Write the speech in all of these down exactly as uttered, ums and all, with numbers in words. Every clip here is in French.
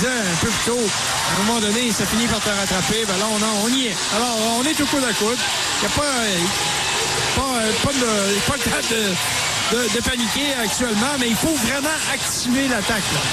disais un peu plus tôt, à un moment donné, ça finit par te rattraper. Ben là, on, on y est. Alors, on est au coude à coude. Il n'y a pas, pas, pas, de, pas le temps de, de, de paniquer actuellement, mais il faut vraiment activer l'attaque, là.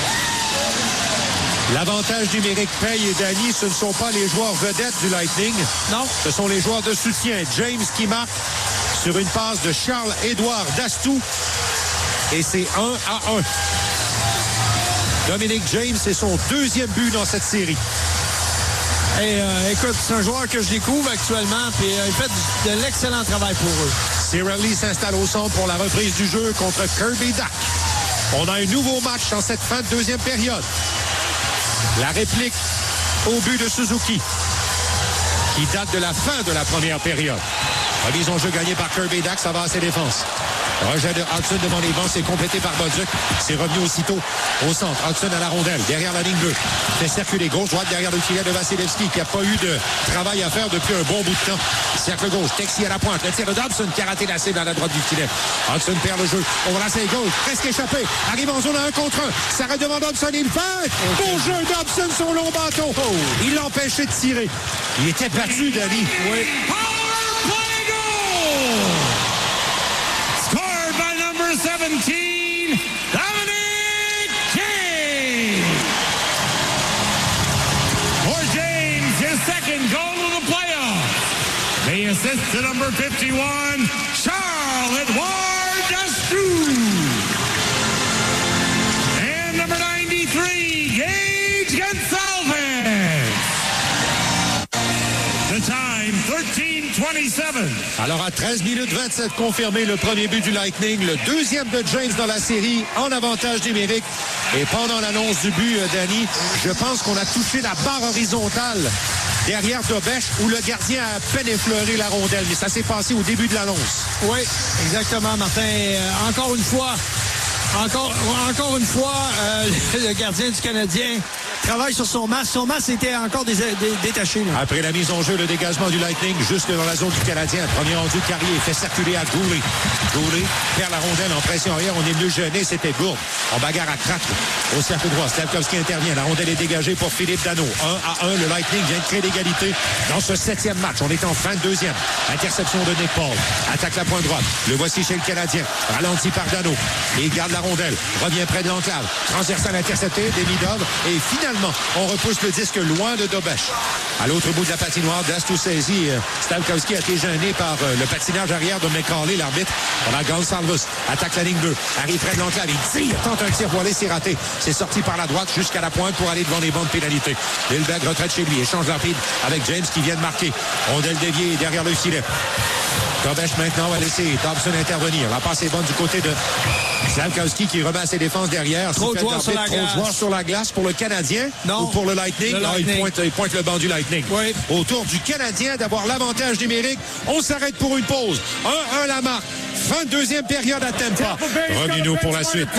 L'avantage numérique paye et Danny, ce ne sont pas les joueurs vedettes du Lightning. Non. Ce sont les joueurs de soutien. James qui marque sur une passe de Charles-Édouard Dastou. Et c'est un à un. Dominic James, c'est son deuxième but dans cette série. Et euh, écoute, c'est un joueur que je découvre actuellement, puis euh, il fait du, de l'excellent travail pour eux. Cyril Lee s'installe au centre pour la reprise du jeu contre Kirby Dach. On a un nouveau match en cette fin de deuxième période. La réplique au but de Suzuki, qui date de la fin de la première période. Remise en jeu gagnée par Kirby Dach, ça va à ses défenses. Rejet de Hudson devant les bancs, c'est complété par Bolduc. C'est revenu aussitôt au centre. Hudson à la rondelle, derrière la ligne bleue. Fait circuler gauche-droite derrière le filet de Vasilevski, qui n'a pas eu de travail à faire depuis un bon bout de temps. Cercle gauche, Texier à la pointe. Le tir de Dobson qui a raté la cible à la droite du filet. Hudson perd le jeu. On va lancer gauche, presque échappé. Arrive en zone à un contre un. Ça arrête devant Dobson, il fait. Bon jeu, Dobson, son long bâton. Oh. Il l'a empêché de tirer. Il était battu, Danny. Oui. seventeen, Dominic James. For James, his second goal of the playoffs. The assist to number fifty-one, Charles-Édouard Dastou. And number ninety-three, Gage Gonsalves. The time, thirteen twenty-seven. Alors à treize minutes vingt-sept, confirmé le premier but du Lightning, le deuxième de James dans la série en avantage numérique. Et pendant l'annonce du but, Danny, je pense qu'on a touché la barre horizontale derrière Dobech où le gardien a à peine effleuré la rondelle. Mais ça s'est passé au début de l'annonce. Oui, exactement, Martin. Euh, encore une fois, encore, encore une fois, euh, le gardien du Canadien travaille sur son masque. Son masque était encore dé- dé- détaché. Là. Après la mise en jeu, le dégagement du Lightning jusque dans la zone du Canadien. Premier rendu, Carrier fait circuler à Goulet. Goulet perd la rondelle en pression arrière. On est mieux gêné. C'était Gourde. En bagarre à craque au cercle droit. Slavkovski intervient. La rondelle est dégagée pour Philippe Danault. un à un. Le Lightning vient de créer l'égalité dans ce septième match. On est en fin de deuxième. Interception de Nick Paul. Attaque la pointe droite. Le voici chez le Canadien. Ralenti par Danault. Et il garde la rondelle. Revient près de l'enclave. Transversal intercepté. Demidov. Et finalement, on repousse le disque loin de Dobech. À l'autre bout de la patinoire, Dastou saisi. Slavkovski a été gêné par euh, le patinage arrière de McCauley, l'arbitre. On a Gonsalves. Attaque la ligne bleue. Arrive près de l'enclave. Il tire. Tente un tir voilé. C'est raté. C'est sorti par la droite jusqu'à la pointe pour aller devant les bancs de pénalité. Lilleberg retraite chez lui. Échange rapide avec James qui vient de marquer. Rondelle déviée derrière le filet. Dobech maintenant va laisser Dobson intervenir. La passe est bonne du côté de Slavkovski qui remet à ses défenses derrière. Trop de joueurs sur la glace. Trop de joueurs sur la glace pour le Canadien non. ou pour le Lightning. Le non, Lightning. Il, pointe, il pointe le banc du Lightning. Oui. Autour du Canadien d'avoir l'avantage numérique. On s'arrête pour une pause. un un la marque. Fin de deuxième période à Tampa. Revenez-nous pour la suite.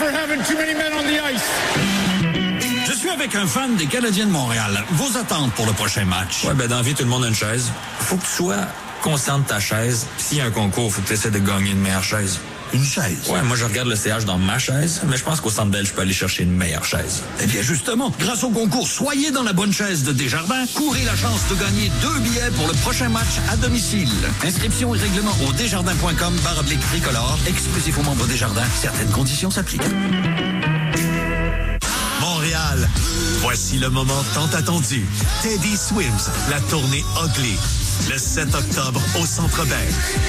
Je suis avec un fan des Canadiens de Montréal. Vos attentes pour le prochain match? Ouais, ben dans la vie, tout le monde a une chaise. Faut que tu sois conscient de ta chaise. S'il y a un concours, faut que tu essaies de gagner une meilleure chaise. Une chaise? Ouais, moi je regarde le C H dans ma chaise, mais je pense qu'au Centre Bell, je peux aller chercher une meilleure chaise. Eh bien justement, grâce au concours Soyez dans la bonne chaise de Desjardins, courez la chance de gagner deux billets pour le prochain match à domicile. Inscription et règlement au desjardins.com barre oblique tricolore, exclusif aux membres Desjardins. Certaines conditions s'appliquent. Montréal, voici le moment tant attendu. Teddy Swims, la tournée Ugly, le sept octobre au Centre Bell.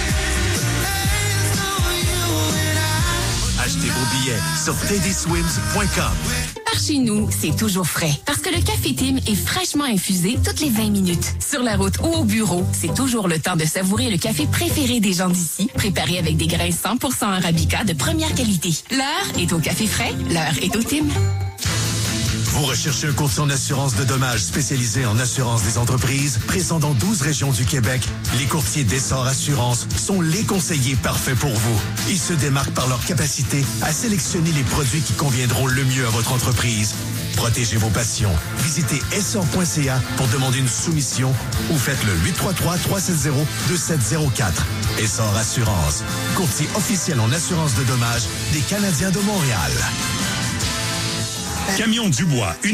Achetez vos billets sur teddy swims point com. Par chez nous, c'est toujours frais. Parce que le Café Tim est fraîchement infusé toutes les vingt minutes. Sur la route ou au bureau, c'est toujours le temps de savourer le café préféré des gens d'ici, préparé avec des grains cent pour cent Arabica de première qualité. L'heure est au café frais, l'heure est au Tim. Vous recherchez un courtier en assurance de dommages spécialisé en assurance des entreprises, présent dans douze régions du Québec? Les courtiers d'Essor Assurance sont les conseillers parfaits pour vous. Ils se démarquent par leur capacité à sélectionner les produits qui conviendront le mieux à votre entreprise. Protégez vos passions. Visitez essor point c a pour demander une soumission ou faites le huit trois trois, trois sept zéro, deux sept zéro quatre. Essor Assurance, courtier officiel en assurance de dommages des Canadiens de Montréal. Camion Dubois, une